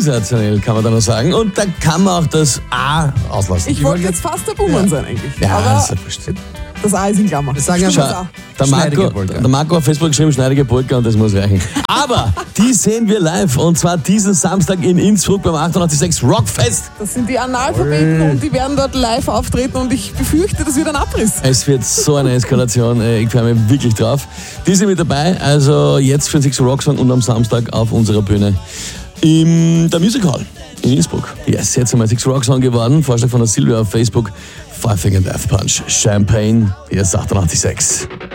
sensationell, kann man da noch sagen. Und da kann man auch das A auslassen. Ich wollte jetzt fast der Buhmann sein eigentlich. Ja, aber das ist ja das A ist in Klammer. Wir sagen Schau, einfach der Marco auf Facebook geschrieben, schneidige Polka und das muss reichen. Aber die sehen wir live und zwar diesen Samstag in Innsbruck beim 886 Rockfest. Das sind die Analphabeten und die werden dort live auftreten und ich befürchte, das wird ein Abriss. Es wird so eine Eskalation, ich freue mich wirklich drauf. Die sind mit dabei, also jetzt für den Six Rock Song und am Samstag auf unserer Bühne in der Music Hall in Innsbruck. Yes, jetzt einmal Six Rock Song geworden, Vorschlag von der Silvia auf Facebook. Five Finger Death Punch, Champagne, hier ist 886.